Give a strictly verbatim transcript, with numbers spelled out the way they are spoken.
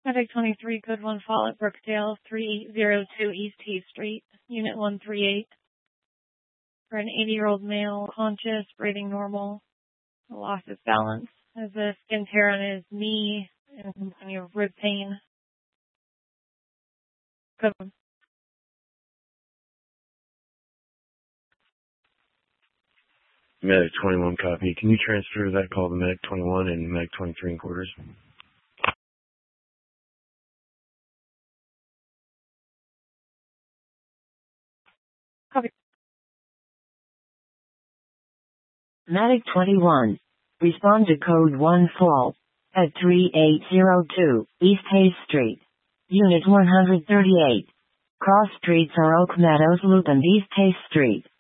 Medic twenty-three, code one, fall at Brookdale, three eight zero two East Hay Street, Unit one three eight. For an eighty-year-old male, conscious, breathing normal, lost his balance, has a skin tear on his knee, and complaining of rib pain. Code one. Medic twenty-one, copy. Can you transfer that call to Medic twenty-one and Medic twenty-three in quarters? Copy. Medic twenty-one. Respond to code one fall at three eight zero two East Hayes Street, Unit one thirty-eight. Cross streets are Oak Meadows Loop and East Hayes Street.